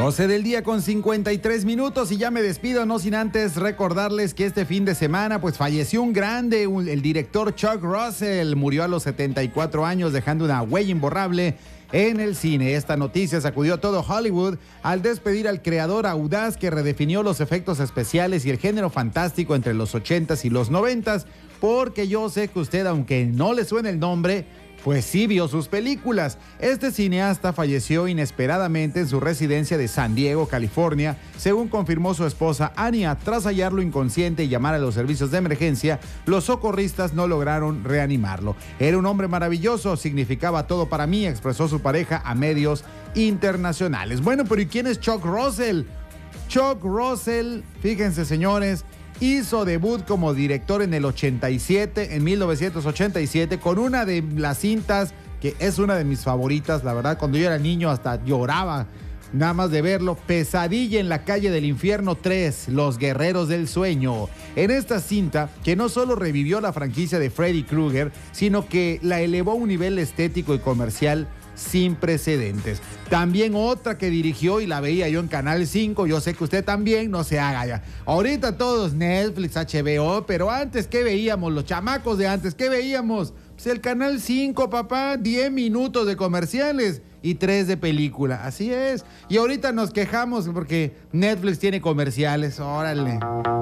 12 del día con 53 minutos y ya me despido, no sin antes recordarles que este fin de semana pues falleció un grande, el director Chuck Russell, murió a los 74 años dejando una huella imborrable en el cine. Esta noticia sacudió a todo Hollywood al despedir al creador audaz que redefinió los efectos especiales y el género fantástico entre los 80s y los 90s, porque yo sé que usted, aunque no le suene el nombre, pues sí vio sus películas. Este cineasta falleció inesperadamente en su residencia de San Diego, California, según confirmó su esposa Anya. Tras hallarlo inconsciente y llamar a los servicios de emergencia, los socorristas no lograron reanimarlo. Era un hombre maravilloso, significaba todo para mí, expresó su pareja a medios internacionales. Bueno, pero ¿y quién es Chuck Russell? Chuck Russell, fíjense señores, hizo debut como director en el 87, en 1987, con una de las cintas que es una de mis favoritas, la verdad, cuando yo era niño hasta lloraba nada más de verlo, Pesadilla en la calle del infierno 3, Los guerreros del sueño. En esta cinta, que no solo revivió la franquicia de Freddy Krueger, sino que la elevó a un nivel estético y comercial sin precedentes. También otra que dirigió y la veía yo en Canal 5, yo sé que usted también, no se haga ya. Ahorita todos Netflix, HBO, pero antes, ¿qué veíamos? Los chamacos de antes, ¿qué veíamos? Pues el Canal 5, papá, 10 minutos de comerciales y 3 de película, así es. Y ahorita nos quejamos porque Netflix tiene comerciales, órale.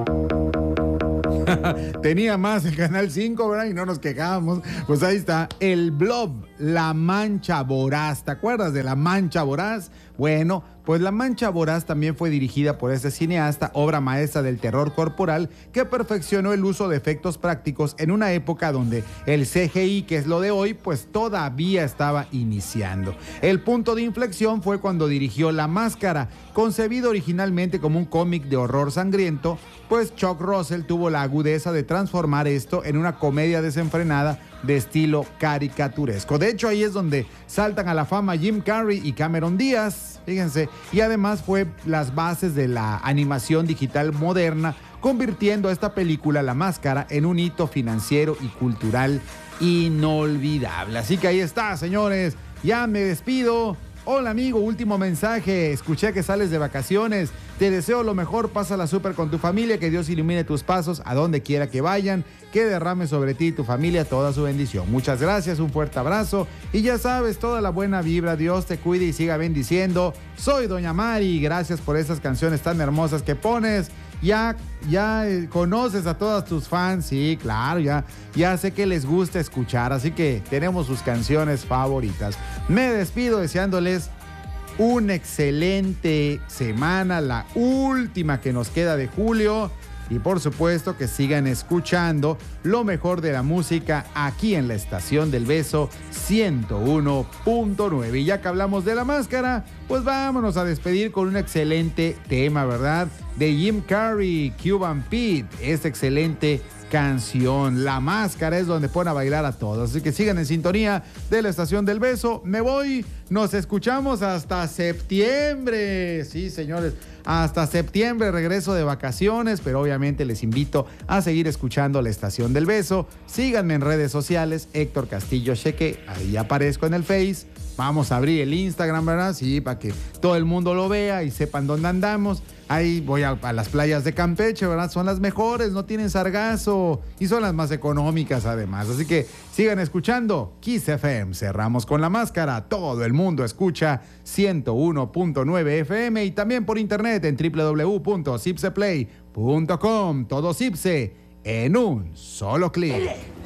Tenía más el Canal 5, ¿verdad? Y no nos quejábamos. Pues ahí está, El Blob, La Mancha Voraz. ¿Te acuerdas de La Mancha Voraz? Bueno, pues La Mancha Voraz también fue dirigida por este cineasta, obra maestra del terror corporal, que perfeccionó el uso de efectos prácticos en una época donde el CGI, que es lo de hoy, pues todavía estaba iniciando. El punto de inflexión fue cuando dirigió La Máscara, concebido originalmente como un cómic de horror sangriento, pues Chuck Russell tuvo la agudeza de transformar esto en una comedia desenfrenada de estilo caricaturesco. De hecho, ahí es donde saltan a la fama Jim Carrey y Cameron Díaz, fíjense, y además fue las bases de la animación digital moderna, convirtiendo a esta película, La Máscara, en un hito financiero y cultural inolvidable. Así que ahí está, señores, ya me despido. Hola amigo, último mensaje, escuché que sales de vacaciones, te deseo lo mejor, pásala súper con tu familia, que Dios ilumine tus pasos a donde quiera que vayan, que derrame sobre ti y tu familia toda su bendición. Muchas gracias, un fuerte abrazo y ya sabes, toda la buena vibra, Dios te cuide y siga bendiciendo. Soy Doña Mari, gracias por esas canciones tan hermosas que pones. Ya conoces a todas tus fans, sí, claro, ya sé que les gusta escuchar, así que tenemos sus canciones favoritas. Me despido deseándoles una excelente semana, la última que nos queda de julio. Y por supuesto que sigan escuchando lo mejor de la música aquí en la Estación del Beso 101.9. Y ya que hablamos de La Máscara, pues vámonos a despedir con un excelente tema, ¿verdad? De Jim Carrey, Cuban Pete, esta excelente canción. La Máscara es donde pone a bailar a todos. Así que sigan en sintonía de la Estación del Beso. Me voy, nos escuchamos hasta septiembre. Sí, señores, hasta septiembre regreso de vacaciones, pero obviamente les invito a seguir escuchando la Estación del Beso. Síganme en redes sociales, Héctor Castillo Cheque, ahí aparezco en el Face. Vamos a abrir el Instagram, ¿verdad? Sí, para que todo el mundo lo vea y sepan dónde andamos. Ahí voy a las playas de Campeche, ¿verdad? Son las mejores, no tienen sargazo y son las más económicas además. Así que sigan escuchando Kiss FM. Cerramos con La Máscara. Todo el mundo escucha 101.9 FM y también por internet en www.cipseplay.com. Todo Cipse en un solo clic.